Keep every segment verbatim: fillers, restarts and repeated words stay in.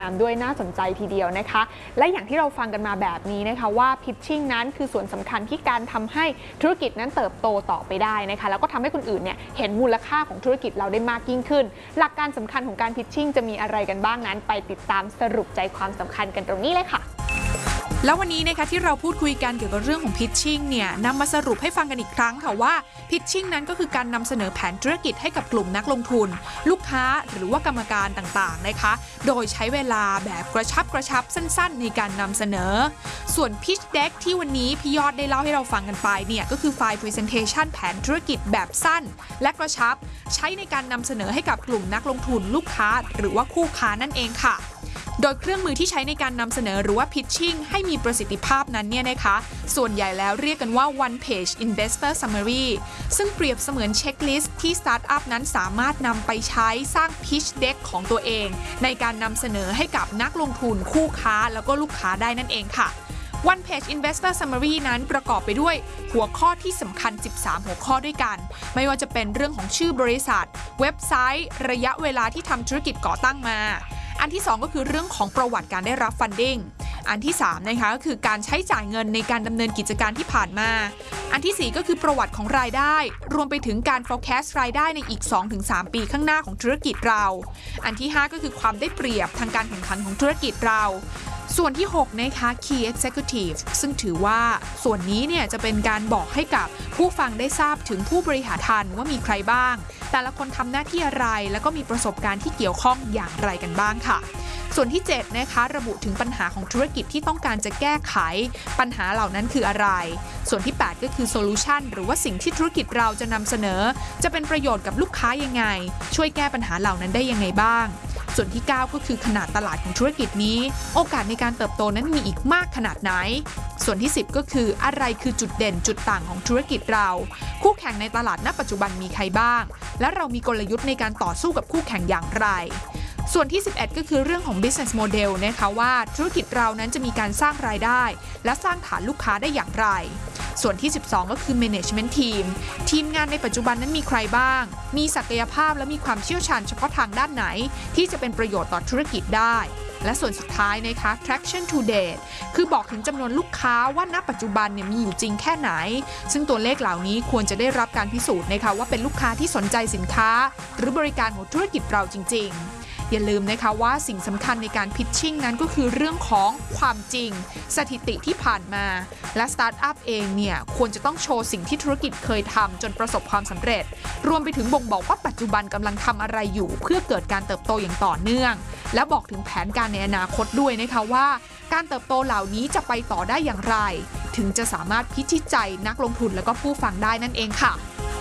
ด้วยน่าสนใจทีเดียวนะคะและอย่างที่เราฟังกันมาแบบนี้นะคะว่า pitching นั้นคือส่วนสำคัญที่การทำให้ธุรกิจนั้นเติบโตต่อไปได้นะคะแล้วก็ทำให้คนอื่นเนี่ยเห็นมูลค่าของธุรกิจเราได้มากยิ่งขึ้นหลักการสำคัญของการ pitching จะมีอะไรกันบ้างนั้นไปติดตามสรุปใจความสำคัญกันตรงนี้เลยค่ะแล้ววันนี้นะคะที่เราพูดคุยกันเกี่ยวกับเรื่องของ pitching เนี่ยนำมาสรุปให้ฟังกันอีกครั้งค่ะว่า pitching นั้นก็คือการนำเสนอแผนธุรกิจให้กับกลุ่มนักลงทุนลูกค้าหรือว่ากรรมการต่างๆนะคะโดยใช้เวลาแบบกระชับกระชับสั้นๆในการนำเสนอส่วน pitch deck ที่วันนี้พี่ยอดได้เล่าให้เราฟังกันไปเนี่ยก็คือไฟล์ presentation แผนธุรกิจแบบสั้นและกระชับใช้ในการนำเสนอให้กับกลุ่มนักลงทุนลูกค้าหรือว่าคู่ค้านั่นเองค่ะโดยเครื่องมือที่ใช้ในการนำเสนอหรือว่า pitching ให้มีประสิทธิภาพนั้นเนี่ยนะคะส่วนใหญ่แล้วเรียกกันว่า one page investor summary ซึ่งเปรียบเสมือนเช็คลิสต์ที่สตาร์ทอัพนั้นสามารถนำไปใช้สร้าง pitch deck ของตัวเองในการนำเสนอให้กับนักลงทุนคู่ค้าแล้วก็ลูกค้าได้นั่นเองค่ะ one page investor summary นั้นประกอบไปด้วยหัวข้อที่สำคัญสิบสามหัวข้อด้วยกันไม่ว่าจะเป็นเรื่องของชื่อบริษัทเว็บไซต์ระยะเวลาที่ทำธุรกิจก่อตั้งมาอันที่สองก็คือเรื่องของประวัติการได้รับ funding อันที่สามนะคะก็คือการใช้จ่ายเงินในการดำเนินกิจการที่ผ่านมาอันที่สี่ก็คือประวัติของรายได้รวมไปถึงการ forecast รายได้ในอีก สองถึงสาม ปีข้างหน้าของธุรกิจเราอันที่ห้าก็คือความได้เปรียบทางการแข่งขันของธุรกิจเราส่วนที่หกนะคะ Key Executive ซึ่งถือว่าส่วนนี้เนี่ยจะเป็นการบอกให้กับผู้ฟังได้ทราบถึงผู้บริหารทันว่ามีใครบ้างแต่ละคนทำหน้าที่อะไรแล้วก็มีประสบการณ์ที่เกี่ยวข้องอย่างไรกันบ้างค่ะส่วนที่เจ็ดนะคะระบุถึงปัญหาของธุรกิจที่ต้องการจะแก้ไขปัญหาเหล่านั้นคืออะไรส่วนที่แปดก็คือ Solution หรือว่าสิ่งที่ธุรกิจเราจะนำเสนอจะเป็นประโยชน์กับลูกค้ายังไงช่วยแก้ปัญหาเหล่านั้นได้ยังไงบ้างส่วนที่เก้าก็คือขนาดตลาดของธุรกิจนี้โอกาสในการเติบโตนั้นมีอีกมากขนาดไหนส่วนที่สิบก็คืออะไรคือจุดเด่นจุดต่างของธุรกิจเราคู่แข่งในตลาดณปัจจุบันมีใครบ้างและเรามีกลยุทธ์ในการต่อสู้กับคู่แข่งอย่างไรส่วนที่สิบเอ็ดก็คือเรื่องของ business model นะคะว่าธุรกิจเรานั้นจะมีการสร้างรายได้และสร้างฐานลูกค้าได้อย่างไรส่วนที่สิบสองก็คือ management team ทีมงานในปัจจุบันนั้นมีใครบ้างมีศักยภาพและมีความเชี่ยวชาญเฉพาะทางด้านไหนที่จะเป็นประโยชน์ต่อธุรกิจได้และส่วนสุดท้ายนะคะ traction to date คือบอกถึงจำนวนลูกค้าว่าณปัจจุบันเนี่ยมีอยู่จริงแค่ไหนซึ่งตัวเลขเหล่านี้ควรจะได้รับการพิสูจน์นะคะว่าเป็นลูกค้าที่สนใจสินค้าหรือบริการของธุรกิจเราจริงๆอย่าลืมนะคะว่าสิ่งสำคัญในการ pitching นั้นก็คือเรื่องของความจริงสถิติที่ผ่านมาและสตาร์ทอัพเองเนี่ยควรจะต้องโชว์สิ่งที่ธุรกิจเคยทำจนประสบความสำเร็จรวมไปถึงบ่งบอกว่าปัจจุบันกำลังทำอะไรอยู่เพื่อเกิดการเติบโตอย่างต่อเนื่องและบอกถึงแผนการในอนาคตด้วยนะคะว่าการเติบโตเหล่านี้จะไปต่อได้อย่างไรถึงจะสามารถพิชิตใจนักลงทุนและก็ผู้ฟังได้นั่นเองค่ะ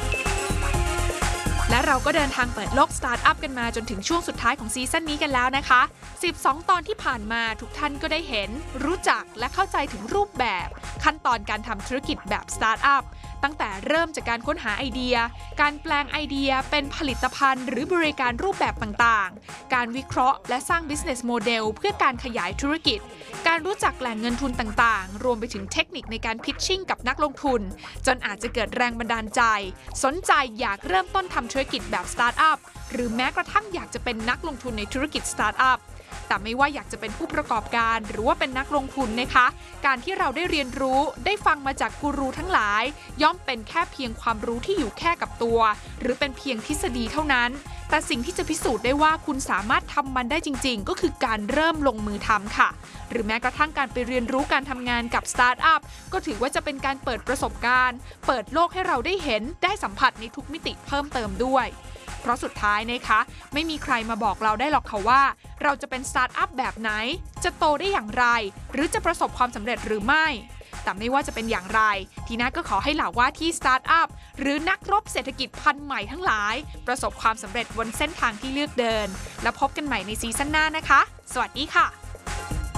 และเราก็เดินทางเปิดโลกสตาร์ทอัพกันมาจนถึงช่วงสุดท้ายของซีซั่นนี้กันแล้วนะคะสิบสองตอนที่ผ่านมาทุกท่านก็ได้เห็นรู้จักและเข้าใจถึงรูปแบบขั้นตอนการทำธุรกิจแบบสตาร์ทอัพตั้งแต่เริ่มจากการค้นหาไอเดียการแปลงไอเดียเป็นผลิตภัณฑ์หรือบริการรูปแบบต่างๆการวิเคราะห์และสร้าง business model เพื่อการขยายธุรกิจการรู้จักแหล่งเงินทุนต่างๆรวมไปถึงเทคนิคในการ pitching กับนักลงทุนจนอาจจะเกิดแรงบันดาลใจสนใจอยากเริ่มต้นทำธุรกิจแบบสตาร์ทอัพหรือแม้กระทั่งอยากจะเป็นนักลงทุนในธุรกิจสตาร์ทอัพแต่ไม่ว่าอยากจะเป็นผู้ประกอบการหรือว่าเป็นนักลงทุนนะคะการที่เราได้เรียนรู้ได้ฟังมาจากกูรูทั้งหลายย่อมเป็นแค่เพียงความรู้ที่อยู่แค่กับตัวหรือเป็นเพียงทฤษฎีเท่านั้นแต่สิ่งที่จะพิสูจน์ได้ว่าคุณสามารถทำมันได้จริงๆก็คือการเริ่มลงมือทำค่ะหรือแม้กระทั่งการไปเรียนรู้การทำงานกับสตาร์ทอัพก็ถือว่าจะเป็นการเปิดประสบการณ์เปิดโลกให้เราได้เห็นได้สัมผัสในทุกมิติเพิ่มเติมด้วยเพราะสุดท้ายนะคะไม่มีใครมาบอกเราได้หรอกค่ะว่าเราจะเป็นสตาร์ทอัพแบบไหนจะโตได้อย่างไรหรือจะประสบความสำเร็จหรือไม่แต่ไม่ว่าจะเป็นอย่างไรทีน่าก็ขอให้เหล่าว่าที่สตาร์ทอัพหรือนักรบเศรษฐกิจพันธุ์ใหม่ทั้งหลายประสบความสำเร็จบนเส้นทางที่เลือกเดินแล้วพบกันใหม่ในซีซั่นหน้านะคะสวัสดีค่ะ